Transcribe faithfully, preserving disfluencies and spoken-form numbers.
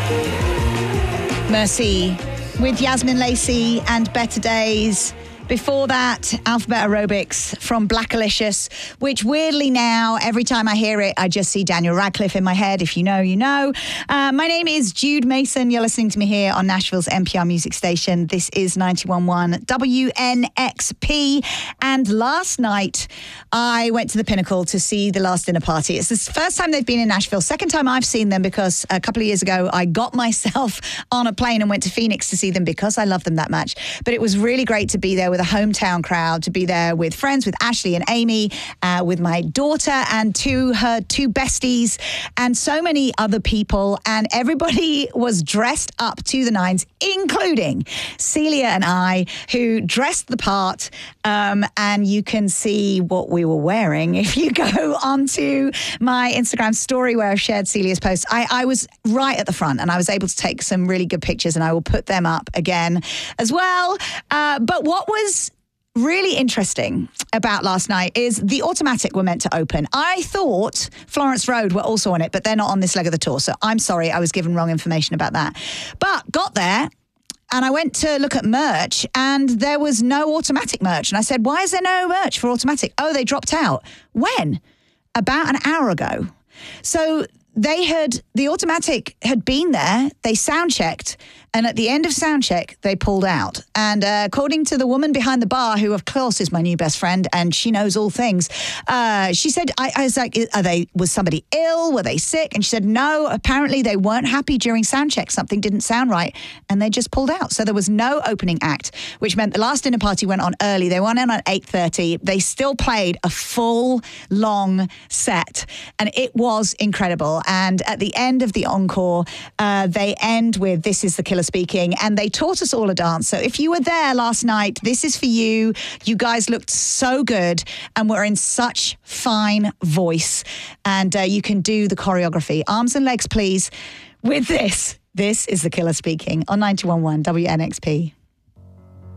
Mercy with Yasmin Lacey and Better Days. Before that, Alphabet Aerobics from Blackalicious, which weirdly now, every time I hear it, I just see Daniel Radcliffe in my head. If you know, you know. Uh, my name is Jude Mason. You're listening to me here on Nashville's N P R music station. This is ninety-one point one W N X P. And last night, I went to the Pinnacle to see The Last Dinner Party. It's the first time they've been in Nashville. Second time I've seen them because a couple of years ago, I got myself on a plane and went to Phoenix to see them because I love them that much. But it was really great to be there with a hometown crowd, to be there with friends, with Ashley and Amy, uh, with my daughter and two her two besties, and so many other people. And everybody was dressed up to the nines, including Celia and I, who dressed the part. Um, and you can see what we were wearing if you go onto my Instagram story where I've shared Celia's post. I, I was right at the front and I was able to take some really good pictures, and I will put them up again as well. Uh, but what was really interesting about last night is the Automatic were meant to open. I thought Florence Road were also on it, but they're not on this leg of the tour. So I'm sorry, I was given wrong information about that. But got there and I went to look at merch and there was no Automatic merch. And I said, why is there no merch for Automatic? Oh, they dropped out. When? About an hour ago. So they had, the Automatic had been there, they sound checked, and at the end of sound check, they pulled out. And uh, according to the woman behind the bar, who of course is my new best friend, and she knows all things, uh, she said, I, I was like, are they, was somebody ill? Were they sick? And she said, no, apparently they weren't happy during sound check. Something didn't sound right, and they just pulled out. So there was no opening act, which meant The Last Dinner Party went on early. They went on at eight thirty. They still played a full, long set, and it was incredible. And at the end of the encore, uh, they end with This Is the Killer Speaking, and they taught us all a dance. So if you were there last night, this is for you. You guys looked so good and were in such fine voice, and uh, you can do the choreography. Arms and legs, please, with this. This is the Killer Speaking on ninety-one point one W N X P.